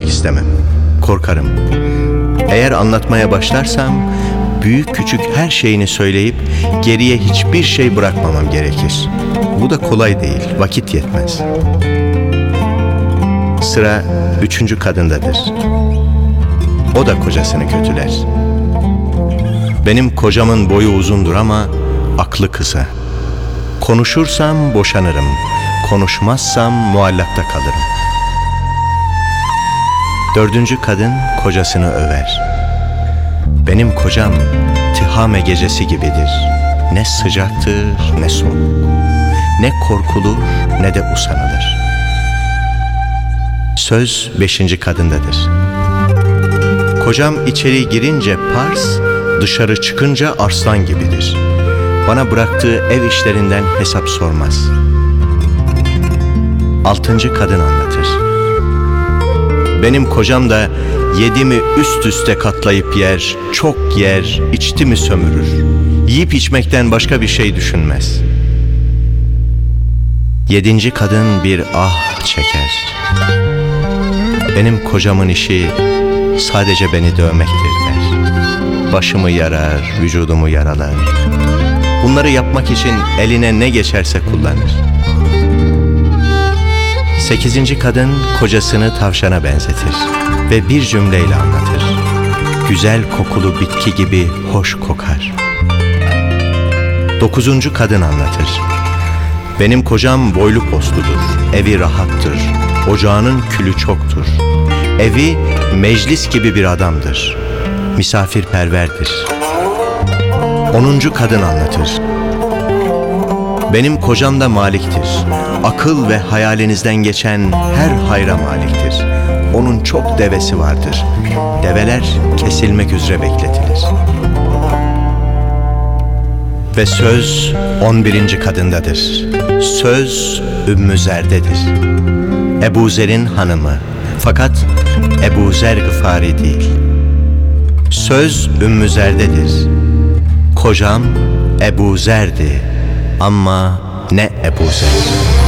istemem. Korkarım. Eğer anlatmaya başlarsam büyük küçük her şeyini söyleyip geriye hiçbir şey bırakmamam gerekir. Bu da kolay değil, vakit yetmez. Sıra 3. kadındadır. O da kocasını kötüler. Benim kocamın boyu uzundur ama aklı kısa. Konuşursam boşanırım, konuşmazsam muallakta kalırım. 4. kadın kocasını över. Benim kocam Tihame gecesi gibidir. Ne sıcaktır ne soğuk. Ne korkulur ne de usanılır. Söz 5. kadındadır. Kocam içeri girince pars, dışarı çıkınca arslan gibidir. Bana bıraktığı ev işlerinden hesap sormaz. 6. kadın anlatır. Benim kocam da yedi mi üst üste katlayıp yer, çok yer, içti mi sömürür. Yiyip içmekten başka bir şey düşünmez. 7. kadın bir ah çeker. Benim kocamın işi sadece beni dövmektir der. Başımı yarar, vücudumu yaralar. Bunları yapmak için eline ne geçerse kullanır. 8. kadın kocasını tavşana benzetir ve bir cümleyle anlatır. Güzel kokulu bitki gibi hoş kokar. 9. kadın anlatır. Benim kocam boylu postludur, evi rahattır, ocağının külü çoktur. Evi meclis gibi bir adamdır, misafirperverdir. 10. kadın anlatır. Benim kocam da maliktir. Akıl ve hayalinizden geçen her hayra maliktir. Onun çok devesi vardır. Develer kesilmek üzere bekletilir. Ve söz 11. kadındadır. Söz Ümmü Zer'dedir. Ebu Zer'in hanımı. Fakat Ebu Zer Gıfari değil. Söz Ümmü Zer'dedir. Kocam Ebu Zer'di ama ne Ebu Zer.